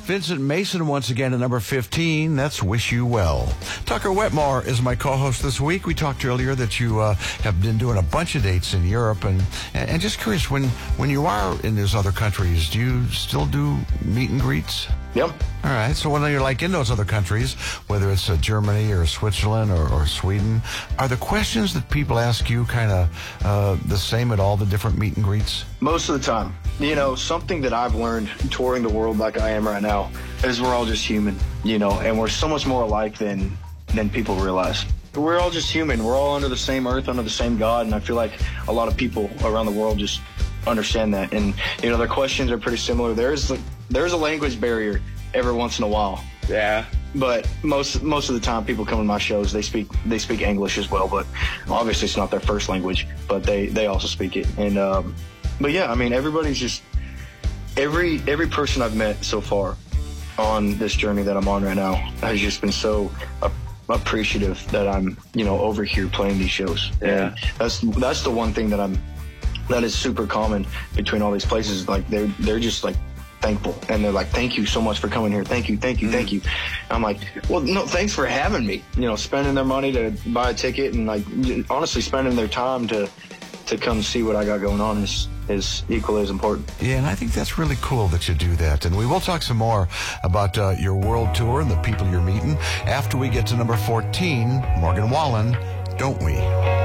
Vincent Mason once again at number 15. That's Wish You Well. Tucker Wetmore is my co-host this week. We talked earlier that you have been doing a bunch of dates in Europe. And just curious, when you are in those other countries, do you still do meet and greets? Yep. All right. So when you're like in those other countries, whether it's Germany or Switzerland or Sweden, are the questions that people ask you kind of the same at all the different meet and greets? Most of the time. You know, something that I've learned touring the world like I am right now is we're all just human, you know, and we're so much more alike than people realize. We're all just human. We're all under the same earth, under the same God, and I feel like a lot of people around the world just understand that. And, you know, their questions are pretty similar. There's a language barrier every once in a while. Yeah. But most of the time people come to my shows, they speak English as well, but obviously it's not their first language, but they also speak it. And but yeah, I mean, everybody's just every person I've met so far on this journey that I'm on right now has just been so appreciative that I'm, you know, over here playing these shows. Yeah. And that's the one thing that is super common between all these places. Like they're just like thankful, and they're like, thank you so much for coming here. Thank you. I'm like, well, no, thanks for having me. You know, spending their money to buy a ticket and like honestly spending their time to come see what I got going on is equally as important. Yeah, and I think that's really cool that you do that. And we will talk some more about your world tour and the people you're meeting after we get to number 14, Morgan Wallen, Don't We?